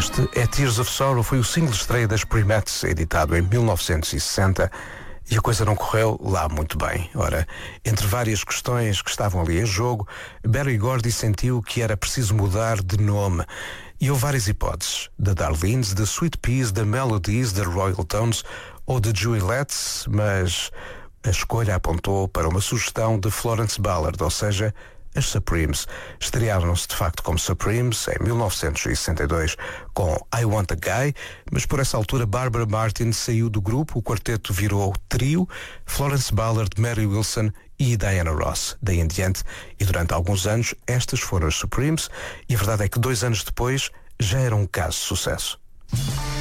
Este é Tears of Sorrow, foi o single de estreia das Primettes, editado em 1960, e a coisa não correu lá muito bem. Ora, entre várias questões que estavam ali em jogo, Berry Gordy sentiu que era preciso mudar de nome. E houve várias hipóteses, da Darlene's, da Sweet Peas, da Melodies, da Royal Tones ou da Juillettes, mas a escolha apontou para uma sugestão de Florence Ballard, ou seja, as Supremes. Estrearam-se de facto como Supremes em 1962 com I Want a Guy, mas por essa altura Barbara Martin saiu do grupo, o quarteto virou trio, Florence Ballard, Mary Wilson e Diana Ross. Daí em diante, e durante alguns anos, estas foram as Supremes, e a verdade é que 2 anos depois já era um caso de sucesso.